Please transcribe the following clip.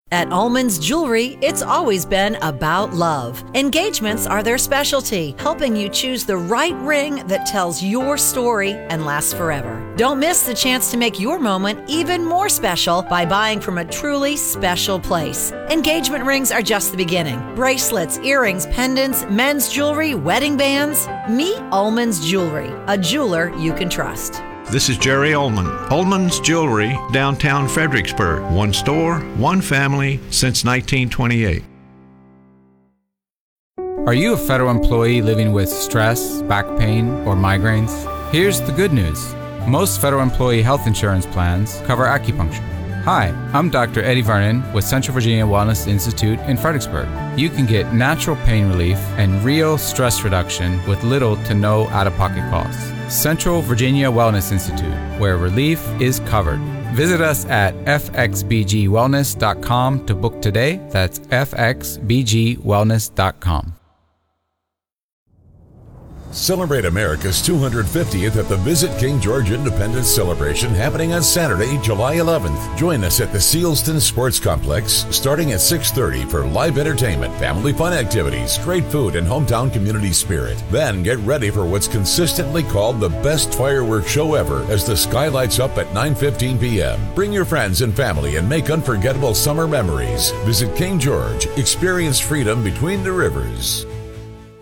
At Ullman's Jewelry, it's always been about love. Engagements are their specialty, helping you choose the right ring that tells your story and lasts forever. Don't miss the chance to make your moment even more special by buying from a truly special place. Engagement rings are just the beginning. Bracelets, earrings, pendants, men's jewelry, wedding bands. Meet Ullman's Jewelry, a jeweler you can trust. This is Jerry Ullman. Ullman's Jewelry, downtown Fredericksburg. One store, one family since 1928. Are you a federal employee living with stress, back pain, or migraines? Here's the good news. Most federal employee health insurance plans cover acupuncture. Hi, I'm Dr. Eddie Vernon with Central Virginia Wellness Institute in Fredericksburg. You can get natural pain relief and real stress reduction with little to no out-of-pocket costs. Central Virginia Wellness Institute, where relief is covered. Visit us at fxbgwellness.com to book today. That's fxbgwellness.com. Celebrate America's 250th at the Visit King George Independence Celebration happening on Saturday, July 11th. Join us at the Sealston Sports Complex starting at 6:30 for live entertainment, family fun activities, great food, and hometown community spirit. Then get ready for what's consistently called the best fireworks show ever as the sky lights up at 9:15 p.m. Bring your friends and family and make unforgettable summer memories. Visit King George. Experience freedom between the rivers.